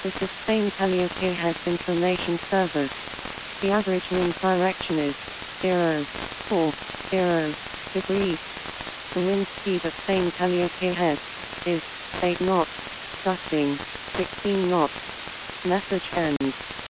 This is Spain Calliope Heads Information Service. The average wind direction is 040 degrees. The wind speed at Spain Calliope Heads is 8 knots, gusting 16 knots. Message ends.